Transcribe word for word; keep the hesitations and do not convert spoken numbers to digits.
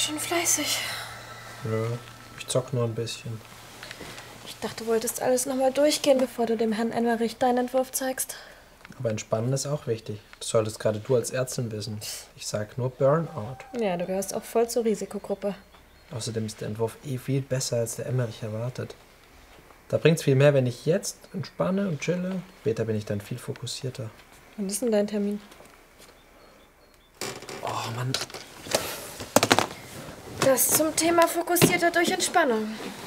Schon fleißig. Ja, ich zock nur ein bisschen. Ich dachte, du wolltest alles nochmal durchgehen, bevor du dem Herrn Emmerich deinen Entwurf zeigst. Aber Entspannen ist auch wichtig. Das solltest gerade du als Ärztin wissen. Ich sag nur Burnout. Ja, du gehörst auch voll zur Risikogruppe. Außerdem ist der Entwurf eh viel besser, als der Emmerich erwartet. Da bringt's viel mehr, wenn ich jetzt entspanne und chille. Später bin ich dann viel fokussierter. Wann ist denn dein Termin? Oh Mann. Das zum Thema fokussierter durch Entspannung.